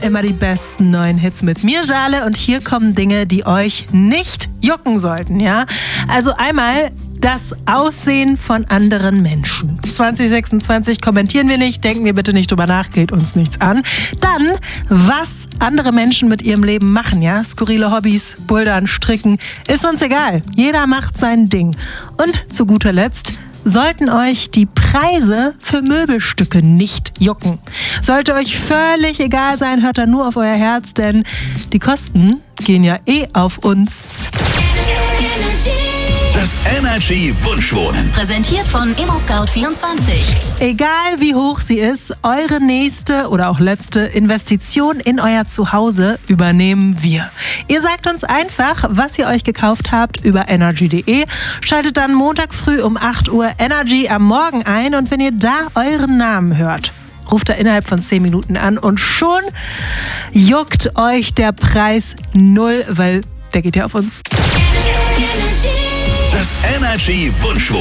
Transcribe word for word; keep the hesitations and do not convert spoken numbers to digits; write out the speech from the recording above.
immer die besten neuen Hits mit mir, Jale, und hier kommen Dinge, die euch nicht jucken sollten, ja? Also einmal das Aussehen von anderen Menschen. zwanzig sechsundzwanzig kommentieren wir nicht, denken wir bitte nicht drüber nach, geht uns nichts an. Dann, was andere Menschen mit ihrem Leben machen, ja? Skurrile Hobbys, Bouldern, Stricken, ist uns egal. Jeder macht sein Ding. Und zu guter Letzt, sollten euch die Preise für Möbelstücke nicht jucken. Sollte euch völlig egal sein, hört dann nur auf euer Herz, denn die Kosten gehen ja eh auf uns. Das Energy Wunschwohnen. Präsentiert von ImmoScout vierundzwanzig. Egal wie hoch sie ist, eure nächste oder auch letzte Investition in euer Zuhause übernehmen wir. Ihr sagt uns einfach, was ihr euch gekauft habt über energy punkt de. Schaltet dann Montag früh um acht Uhr Energy am Morgen ein und wenn ihr da euren Namen hört, ruft er innerhalb von zehn Minuten an und schon juckt euch der Preis null, weil der geht ja auf uns. Das Energy Wunschwohnen.